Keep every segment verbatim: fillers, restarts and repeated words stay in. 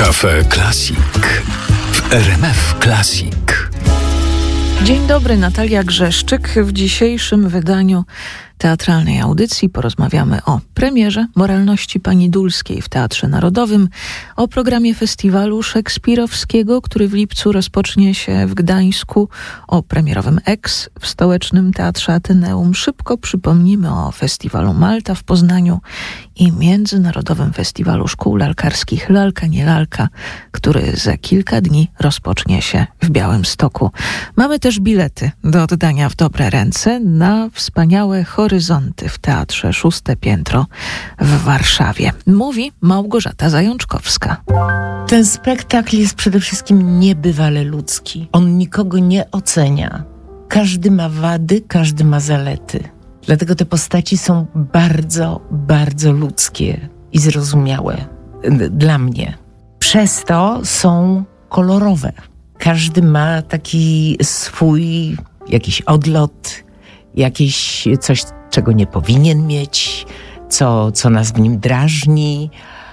Cafe Classic w R M F Classic. Dzień dobry, Natalia Grzeszczyk. W dzisiejszym wydaniu teatralnej audycji porozmawiamy o premierze Moralności Pani Dulskiej w Teatrze Narodowym, o programie festiwalu szekspirowskiego, który w lipcu rozpocznie się w Gdańsku, o premierowym Ex w Stołecznym Teatrze Ateneum. Szybko przypomnimy o festiwalu Malta w Poznaniu i Międzynarodowym Festiwalu Szkół Lalkarskich Lalka nie Lalka, który za kilka dni rozpocznie się w Białymstoku. Mamy też bilety do oddania w dobre ręce na wspaniałe Horyzonty w Teatrze Szóste Piętro w Warszawie. Mówi Małgorzata Zajączkowska. Ten spektakl jest przede wszystkim niebywale ludzki. On nikogo nie ocenia. Każdy ma wady, każdy ma zalety. Dlatego te postaci są bardzo, bardzo ludzkie i zrozumiałe dla mnie. Przez to są kolorowe. Każdy ma taki swój jakiś odlot, jakieś coś, czego nie powinien mieć, co, co nas w nim drażni,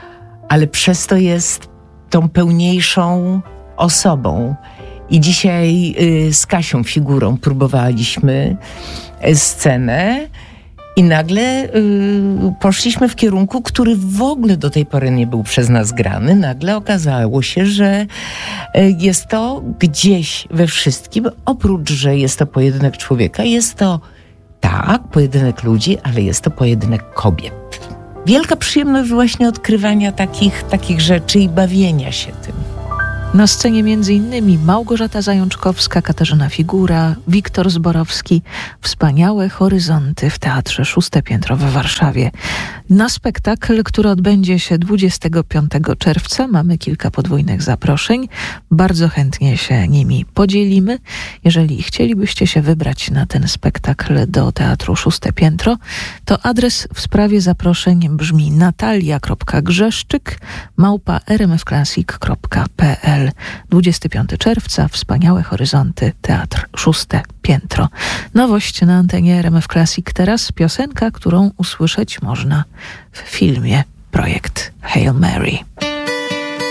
ale przez to jest tą pełniejszą osobą. I dzisiaj y, z Kasią Figurą próbowaliśmy y, scenę i nagle y, poszliśmy w kierunku, który w ogóle do tej pory nie był przez nas grany. Nagle okazało się, że y, jest to gdzieś we wszystkim, oprócz, że jest to pojedynek człowieka, jest to tak, pojedynek ludzi, ale jest to pojedynek kobiet. Wielka przyjemność właśnie odkrywania takich, takich rzeczy i bawienia się tym. Na scenie między innymi Małgorzata Zajączkowska, Katarzyna Figura, Wiktor Zborowski. Wspaniałe Horyzonty w Teatrze Szóste Piętro w Warszawie. Na spektakl, który odbędzie się dwudziestego piątego czerwca, mamy kilka podwójnych zaproszeń. Bardzo chętnie się nimi podzielimy. Jeżeli chcielibyście się wybrać na ten spektakl do Teatru Szóste Piętro, to adres w sprawie zaproszeń brzmi natalia.grzeszczyk małpa rmfclassic kropka p l. dwudziestego piątego czerwca, Wspaniałe Horyzonty, Teatr Szóste Piętro. Nowość na antenie R M F Classic teraz, piosenka, którą usłyszeć można w filmie Projekt Hail Mary.